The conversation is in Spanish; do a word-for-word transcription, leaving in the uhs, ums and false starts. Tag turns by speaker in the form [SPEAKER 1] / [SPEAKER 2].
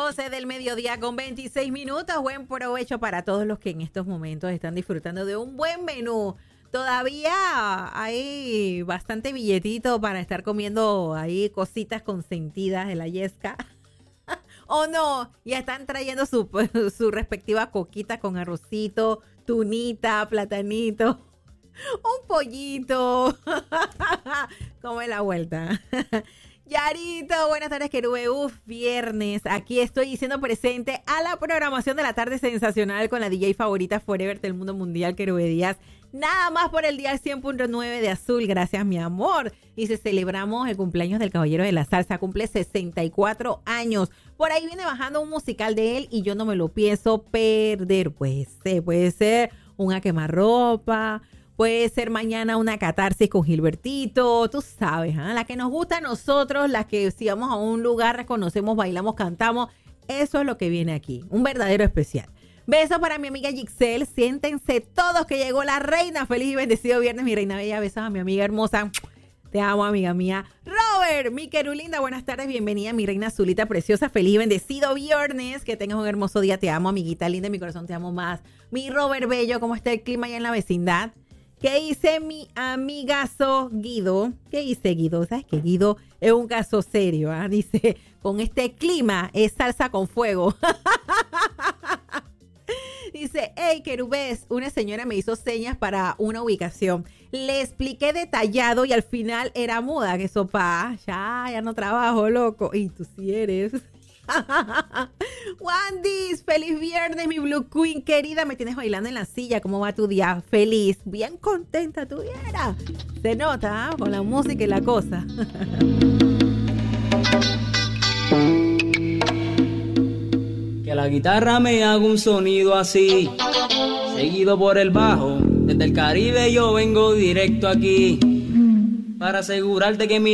[SPEAKER 1] doce del mediodía con veintiséis minutos. Buen provecho para todos los que en estos momentos están disfrutando de un buen menú. Todavía hay bastante billetito para estar comiendo ahí cositas consentidas de la yesca. ¿O no? Ya están trayendo su, su respectiva coquita con arrocito, tunita, platanito, un pollito. ¿Cómo es la vuelta? Yarito, buenas tardes, querube. Uf, viernes. Aquí estoy diciendo presente a la programación de la tarde sensacional con la D J favorita forever del mundo mundial, Querube Díaz. Nada más por el día cien punto nueve de Azul. Gracias, mi amor. Y se celebramos el cumpleaños del caballero de la salsa. Cumple sesenta y cuatro años. Por ahí viene bajando un musical de él y yo no me lo pienso perder. Puede ser, puede ser una quemarropa. Puede ser mañana una catarsis con Gilbertito, tú sabes, ¿eh? La que nos gusta a nosotros, la que si vamos a un lugar reconocemos, bailamos, cantamos. Eso es lo que viene aquí, un verdadero especial. Besos para mi amiga Gixel, siéntense todos que llegó la reina. Feliz y bendecido viernes, mi reina bella. Besos a mi amiga hermosa. Te amo, amiga mía. Robert, mi querulinda, buenas tardes, bienvenida, mi reina azulita preciosa. Feliz y bendecido viernes, que tengas un hermoso día. Te amo, amiguita linda, en mi corazón te amo más. Mi Robert bello, ¿cómo está el clima allá en la vecindad? ¿Qué dice mi amigazo Guido? ¿Qué dice Guido? ¿Sabes que Guido es un caso serio? ¿eh? Dice, con este clima es salsa con fuego. Dice, hey, querubés, una señora me hizo señas para una ubicación. Le expliqué detallado y al final era muda. Que sopa, ya, ya no trabajo, loco. Y tú sí eres... Wandis, feliz viernes, mi Blue Queen querida. Me tienes bailando en la silla. ¿Cómo va tu día? Feliz, bien contenta tuviera. Se nota, ¿eh? Con la música y la cosa.
[SPEAKER 2] Que la guitarra me haga un sonido así, seguido por el bajo. Desde el Caribe yo vengo directo aquí para asegurarte que mi